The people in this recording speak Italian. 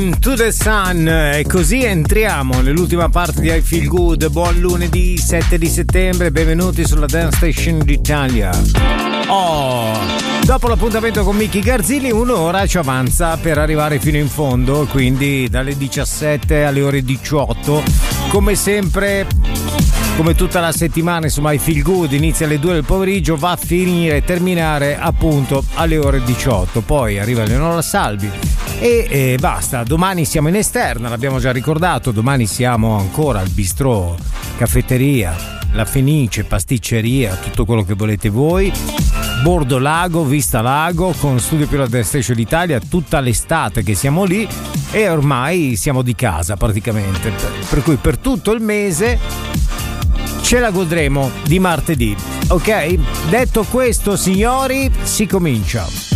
To the Sun, e così entriamo nell'ultima parte di I Feel Good. Buon lunedì 7 di settembre, benvenuti sulla Dance Station d'Italia. Dopo l'appuntamento con Miki Garzilli, un'ora ci avanza per arrivare fino in fondo, quindi dalle 17 alle ore 18, come sempre. Come tutta la settimana, insomma, I Feel Good inizia alle 2 del pomeriggio, va a terminare appunto alle ore 18. Poi arriva Leonora Salvi e basta. Domani siamo in esterna, l'abbiamo già ricordato. Domani siamo ancora al bistrò, caffetteria, la Fenice, pasticceria, tutto quello che volete voi. Bordo Lago, Vista Lago, con Studio Più la Dance Station d'Italia, tutta l'estate che siamo lì e ormai siamo di casa praticamente. Per cui per tutto il mese ce la godremo di martedì, ok? Detto questo, signori, si comincia.